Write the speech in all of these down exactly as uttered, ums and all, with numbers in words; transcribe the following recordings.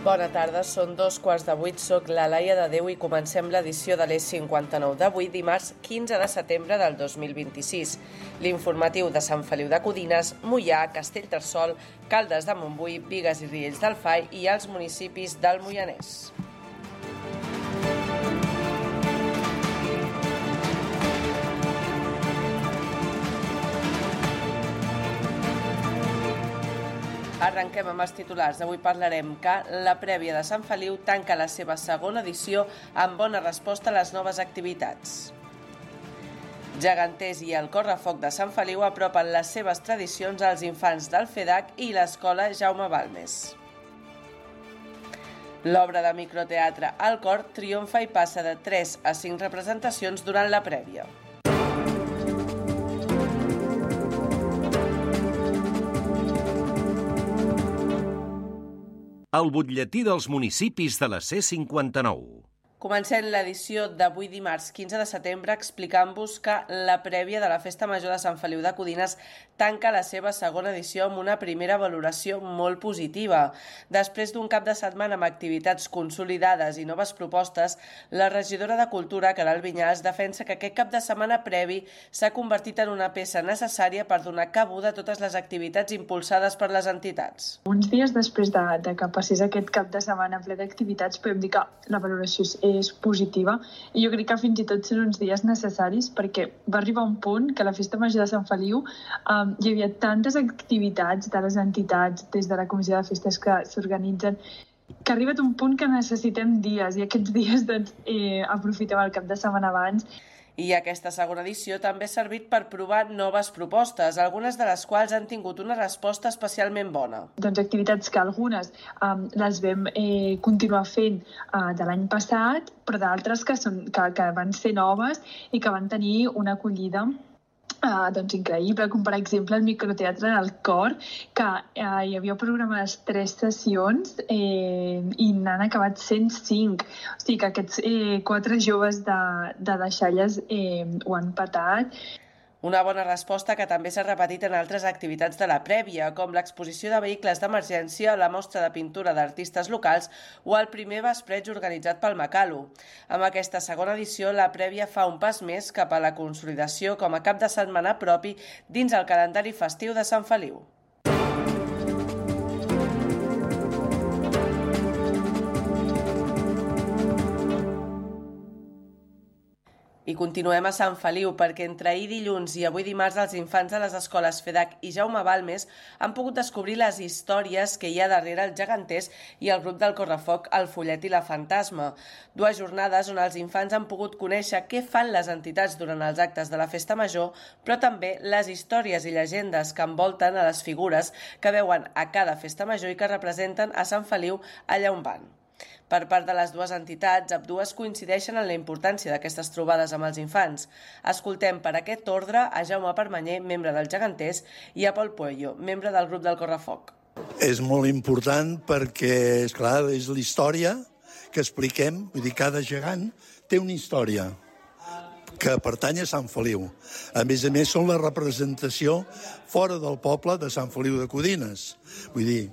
Bona tarda, són dos quarts de vuit, soc la Laia de Déu i comencem l'edició de l'E cinquanta-nou d'avui, dimarts quinze de setembre del dos mil vint-i-sis. L'informatiu de Sant Feliu de Codines, Moià, Castellterçol, Caldes de Montbui, Bigues i Riells del Fai i els municipis del Moianès. Arrenquem amb els titulars. Avui parlarem que la prèvia de Sant Feliu tanca la seva segona edició amb bona resposta a les noves activitats. Geganters i el Correfoc de Sant Feliu apropen les seves tradicions als infants del FEDAC i l'escola Jaume Balmes. L'obra de microteatre El Cor triomfa i passa de tres a cinc representacions durant la prèvia. El butlletí dels municipis de la C cinquanta-nou. Comencem l'edició d'avui dimarts quinze de setembre explicant-vos que la prèvia de la Festa Major de Sant Feliu de Codines tanca la seva segona edició amb una primera valoració molt positiva. Després d'un cap de setmana amb activitats consolidades i noves propostes, la regidora de Cultura, Caral Vinyals, defensa que aquest cap de setmana previ s'ha convertit en una peça necessària per donar cabuda a totes les activitats impulsades per les entitats. Uns dies després de, de que passés aquest cap de setmana ple d'activitats, podem dir que la valoració és és positiva i jo crec que fins i tot són uns dies necessaris perquè va arribar un punt que a la Festa Major de Sant Feliu um, hi havia tantes activitats de les entitats, des de la comissió de festes que s'organitzen, que ha arribat un punt que necessitem dies i aquests dies doncs, eh, aprofitem el cap de setmana abans. I aquesta segona edició també ha servit per provar noves propostes, algunes de les quals han tingut una resposta especialment bona. Doncs activitats que algunes um, les vam eh, continuar fent uh, de l'any passat, però d'altres que, són, que, que van ser noves i que van tenir una acollida Uh, doncs increïble, com per exemple el microteatre del Cor, que uh, hi havia programades tres sessions eh, i n'han acabat sent cinc. O sigui que aquests eh, quatre joves de, de Deixalles eh, ho han patat. Una bona resposta que també s'ha repetit en altres activitats de la prèvia, com l'exposició de vehicles d'emergència, la mostra de pintura d'artistes locals o el primer vespreig organitzat pel Macalo. Amb aquesta segona edició, la prèvia fa un pas més cap a la consolidació com a cap de setmana propi dins el calendari festiu de Sant Feliu. I continuem a Sant Feliu perquè entre ahir dilluns i avui dimarts els infants de les escoles FEDAC i Jaume Balmes han pogut descobrir les històries que hi ha darrere els geganters i el grup del Correfoc El Follet i la Fantasma. Dues jornades on els infants han pogut conèixer què fan les entitats durant els actes de la Festa Major, però també les històries i llegendes que envolten a les figures que veuen a cada Festa Major i que representen a Sant Feliu allà on van. Per part de les dues entitats, ambdues coincideixen en la importància d'aquestes trobades amb els infants. Escoltem per aquest ordre a Jaume Permanyer, membre dels Geganters, i a Pol Puello, membre del grup del Correfoc. És molt important perquè, esclar, és la història que expliquem, vull dir, cada gegant té una història que pertany a Sant Feliu. A més a més, són la representació fora del poble de Sant Feliu de Codines. Vull dir,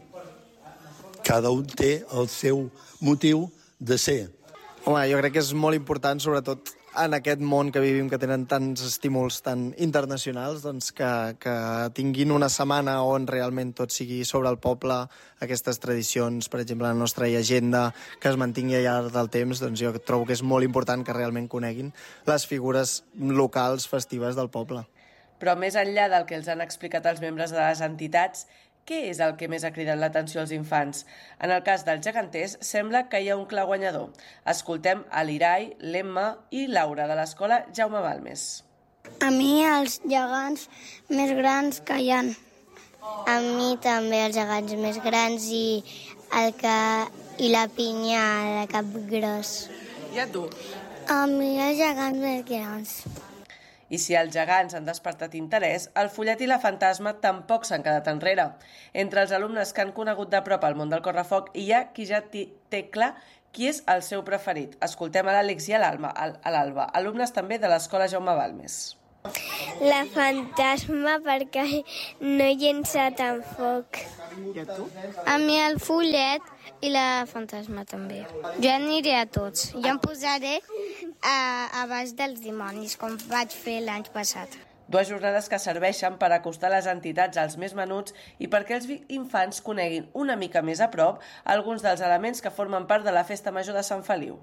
cada un té el seu motiu de ser. Home, jo crec que és molt important, sobretot en aquest món que vivim, que tenen tants estímuls tan internacionals, doncs que, que tinguin una setmana on realment tot sigui sobre el poble, aquestes tradicions, per exemple, la nostra llegenda, que es mantingui al llarg del temps, doncs jo trobo que és molt important que realment coneguin les figures locals festives del poble. Però més enllà del que els han explicat els membres de les entitats, què és el que més ha cridat l'atenció als infants? En el cas dels geganters, sembla que hi ha un clar guanyador. Escoltem a l'Irai, l'Emma i Laura de l'escola Jaume Balmes. A mi els gegants més grans que hi ha. A mi també els gegants més grans i, el que, i la pinya de cap gros. I a tu? A mi els gegants més grans. I si els gegants han despertat interès, el Follet i la Fantasma tampoc s'han quedat enrere. Entre els alumnes que han conegut de prop el món del Correfoc hi ha qui ja té clar qui és el seu preferit. Escoltem a l'Àlex i a l'Alba, alumnes també de l'escola Jaume Balmes. La fantasma, perquè no llença tant foc. I a tu? A mi el follet i la fantasma també. Jo aniré a tots. Jo em posaré a, a baix dels dimonis, com vaig fer l'any passat. Dues jornades que serveixen per acostar les entitats als més menuts i perquè els infants coneguin una mica més a prop alguns dels elements que formen part de la Festa Major de Sant Feliu.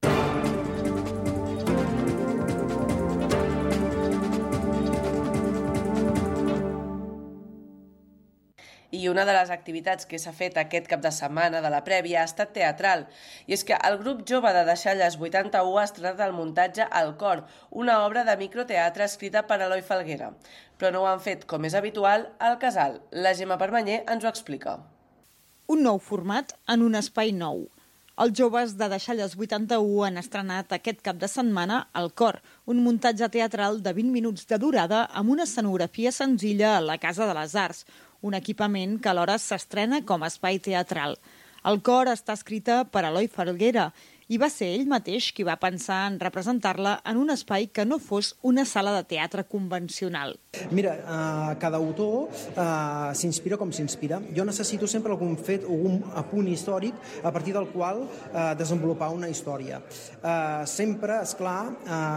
I una de les activitats que s'ha fet aquest cap de setmana de la prèvia ha estat teatral. I és que el grup jove de Deixalles vuitanta-u ha estrenat el muntatge El Cor, una obra de microteatre escrita per Eloi Falguera. Però no ho han fet, com és habitual, al Casal. La Gemma Permanyer ens ho explica. Un nou format en un espai nou. Els joves de Deixalles vuitanta-u han estrenat aquest cap de setmana El Cor, un muntatge teatral de vint minuts de durada amb una escenografia senzilla a la Casa de les Arts, un equipament que alhora s'estrena com a espai teatral. El Cor està escrita per Eloi Falguera i va ser ell mateix qui va pensar en representar-la en un espai que no fos una sala de teatre convencional. Mira, uh, cada autor uh, s'inspira com s'inspira. Jo necessito sempre algun fet o un apunt històric a partir del qual uh, desenvolupar una història. Uh, sempre, esclar,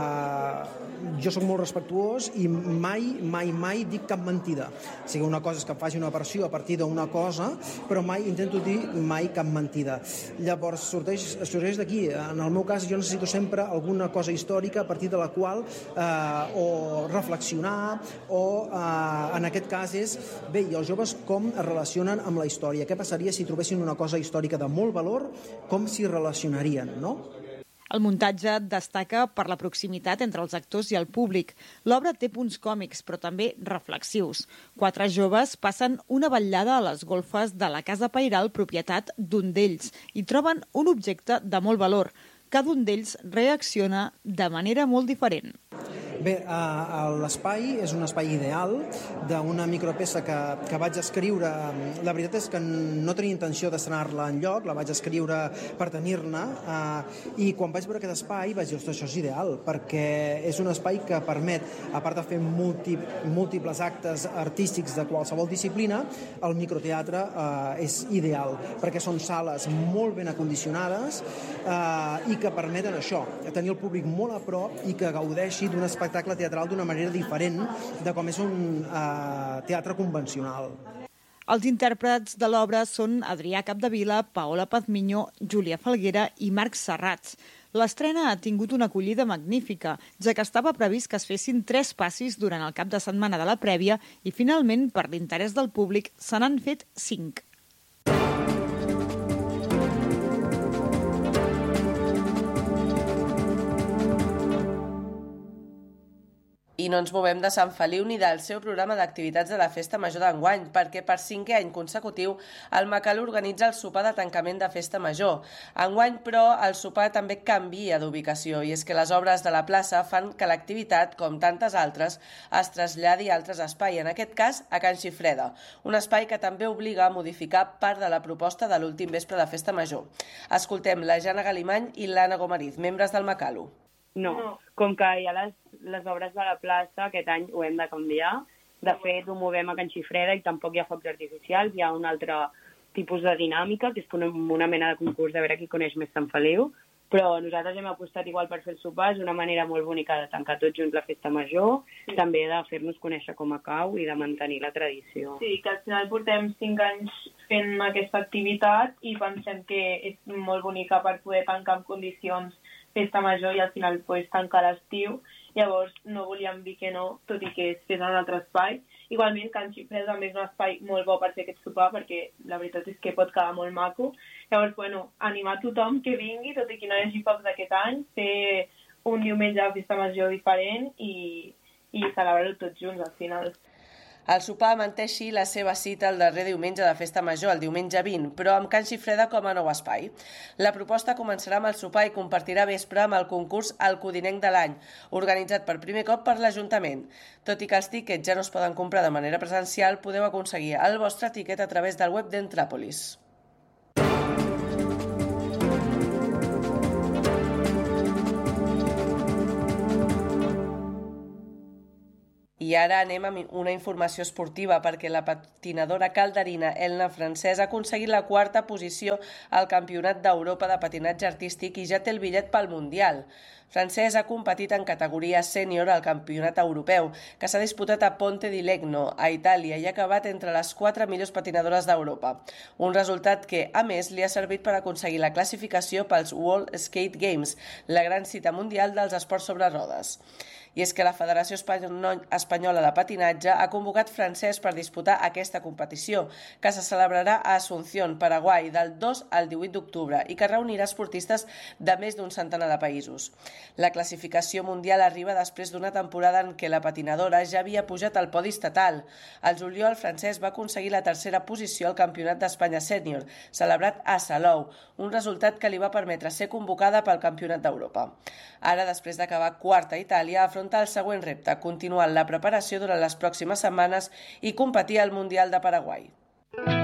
uh, jo sóc molt respectuós i mai, mai, mai dic cap mentida. O sigui, una cosa és que em faci una versió a partir d'una cosa, però mai intento dir mai cap mentida. Llavors, sorgeix, sorgeix d'aquí. En el meu cas, jo necessito sempre alguna cosa històrica a partir de la qual eh, o reflexionar o, eh, en aquest cas, és, bé, i els joves com es relacionen amb la història? Què passaria si trobessin una cosa històrica de molt valor? Com s'hi relacionarien, no? El muntatge destaca per la proximitat entre els actors i el públic. L'obra té punts còmics, però també reflexius. Quatre joves passen una vetllada a les golfes de la casa pairal propietat d'un d'ells i troben un objecte de molt valor. Cada un d'ells reacciona de manera molt diferent. Bé, l'espai és un espai ideal d'una micropeça que, que vaig escriure. La veritat és que no tenia intenció d'estrenar-la enlloc, la vaig escriure per tenir-ne, eh, i quan vaig veure aquest espai vaig dir, ostres, això és ideal, perquè és un espai que permet, a part de fer múlti, múltiples actes artístics de qualsevol disciplina, el microteatre eh, és ideal, perquè són sales molt ben acondicionades eh, i que permeten això, tenir el públic molt a prop i que gaudeixi d'un espectacle teatral d'una manera diferent de com és un eh, teatre convencional. Els intèrprets de l'obra són Adrià Capdevila, Paola Pazmiño, Júlia Falguera i Marc Serrats. L'estrena ha tingut una acollida magnífica, ja que estava previst que es fessin tres passis durant el cap de setmana de la prèvia i finalment, per l'interès del públic, se n'han fet cinc. I no ens movem de Sant Feliu ni del seu programa d'activitats de la Festa Major d'enguany, perquè per cinquè any consecutiu el Macalú organitza el sopar de tancament de Festa Major. Enguany, però, el sopar també canvia d'ubicació, i és que les obres de la plaça fan que l'activitat, com tantes altres, es traslladi a altres espais, en aquest cas a Can Xifreda, un espai que també obliga a modificar part de la proposta de l'últim vespre de Festa Major. Escoltem la Jana Galimany i l'Anna Gomariz, membres del Macalú. No, com que hi ha les, les obres de la plaça, aquest any ho hem de canviar. De fet, ho movem a Can Xifreda i tampoc hi ha focs artificials, hi ha un altre tipus de dinàmica, que és una, una mena de concurs de veure qui coneix més Sant Feliu, però nosaltres hem apostat igual per fer el sopar, és una manera molt bonica de tancar tots junts la Festa Major, sí. També de fer-nos conèixer com a cau i de mantenir la tradició. Sí, que al final portem cinc anys fent aquesta activitat i pensem que és molt bonica per poder tancar en condicions Festa Major i al final pues, tancar l'estiu. Llavors no volíem dir que no, tot i que es fes en un altre espai. Igualment, Can Xifreda també és un espai molt bo per fer aquest sopar, perquè la veritat és que pot quedar molt maco. Llavors, bueno, animar tothom que vingui, tot i que no hi hagi focs aquest any, fer un diumenge de Festa Major diferent i, i celebrar-ho tots junts al final. El sopar manté així la seva cita el darrer diumenge de Festa Major, el diumenge vint, però amb Can Xifreda com a nou espai. La proposta començarà amb el sopar i compartirà vespre amb el concurs El Codinenc de l'any, organitzat per primer cop per l'Ajuntament. Tot i que els tíquets ja no es poden comprar de manera presencial, podeu aconseguir el vostre tíquet a través del web d'Entràpolis. I ara anem a una informació esportiva perquè la patinadora calderina Elna Francès ha aconseguit la quarta posició al Campionat d'Europa de patinatge artístic i ja té el bitllet pel Mundial. Francès ha competit en categoria sènior al Campionat Europeu, que s'ha disputat a Ponte di Legno, a Itàlia, i ha acabat entre les quatre millors patinadores d'Europa. Un resultat que, a més, li ha servit per aconseguir la classificació pels World Skate Games, la gran cita mundial dels esports sobre rodes. I és que la Federació Espanyola de Patinatge ha convocat Francès per disputar aquesta competició, que se celebrarà a Asunción, Paraguai, del dos al divuit d'octubre i que reunirà esportistes de més d'un centenar de països. La classificació mundial arriba després d'una temporada en què la patinadora ja havia pujat al podi estatal. Al juliol, Francès va aconseguir la tercera posició al Campionat d'Espanya Sènior, celebrat a Salou, un resultat que li va permetre ser convocada pel Campionat d'Europa. Ara, després d'acabar quarta a Itàlia, afronta el següent repte, continuant la preparació durant les pròximes setmanes i competir al Mundial de Paraguai.